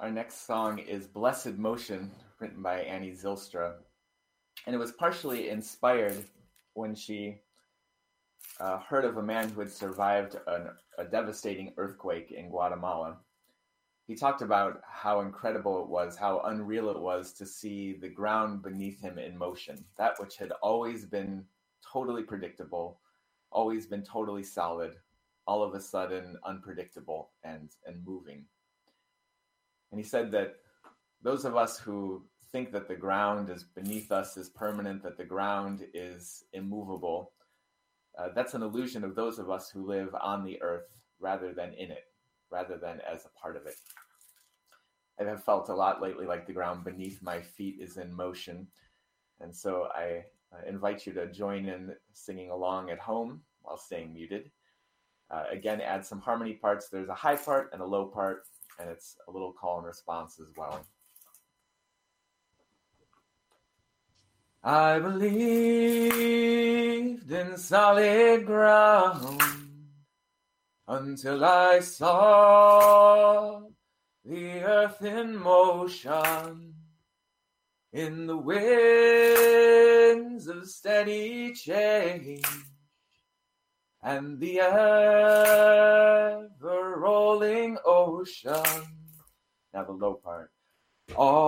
Our next song is Blessed Motion, written by Annie Zylstra. And it was partially inspired when she heard of a man who had survived a devastating earthquake in Guatemala. He talked about how incredible it was, how unreal it was to see the ground beneath him in motion, that which had always been totally predictable, always been totally solid, all of a sudden unpredictable and moving. And he said that those of us who think that the ground is beneath us is permanent, that the ground is immovable, that's an illusion of those of us who live on the earth rather than in it, rather than as a part of it. I have felt a lot lately like the ground beneath my feet is in motion. And so I invite you to join in singing along at home while staying muted. Again, add some harmony parts. There's a high part and a low part, and it's a little call and response as well. I believed in solid ground until I saw the earth in motion, in the winds of steady change, and the ever-rolling ocean. Now the low part. All